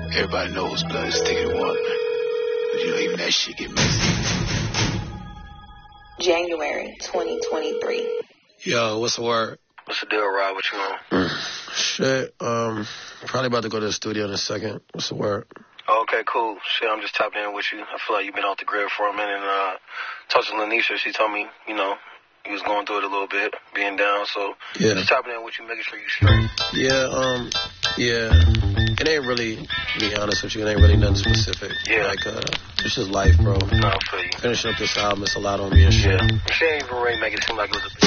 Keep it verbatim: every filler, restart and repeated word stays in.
Everybody knows blood is thicker than water. But you know, even that shit get messy. January twenty twenty-three. Yo, what's the word? What's the deal, Rob? What you on? Shit, um, probably about to go to the studio in a second. What's the word? Okay, cool. Shit, I'm just tapping in with you. I feel like you've been off the grid for a minute. And uh, talked to Lanisha. She told me, you know, he was going through it a little bit, being down. So Yeah. just tapping in with you, making sure you're straight. Yeah, um, yeah. It ain't really, to be honest with you, it ain't really nothing specific. Yeah. Like, uh, it's just life, bro. No, I feel you. Finishing up this album, it's a lot on me and shit. Yeah. She ain't even really making it seem like it was a